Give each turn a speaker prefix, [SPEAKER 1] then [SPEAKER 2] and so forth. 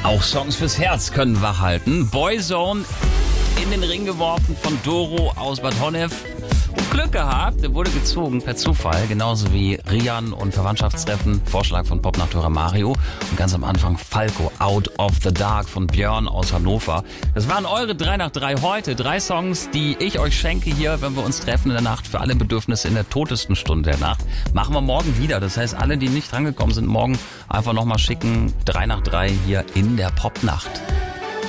[SPEAKER 1] Auch Songs fürs Herz können wachhalten. Boyzone in den Ring geworfen von Doro aus Bad Honnef. Und Glück gehabt, er wurde gezogen per Zufall, genauso wie Rian und Verwandtschaftstreffen, Vorschlag von Popnachthörer Mario. Und ganz am Anfang Falco, Out of the Dark von Björn aus Hannover. Das waren eure 3 nach 3 heute. 3 Songs, die ich euch schenke hier, wenn wir uns treffen in der Nacht für alle Bedürfnisse in der totesten Stunde der Nacht. Machen wir morgen wieder. Das heißt, alle, die nicht drangekommen sind, morgen einfach nochmal schicken. 3 nach 3 hier in der Popnacht.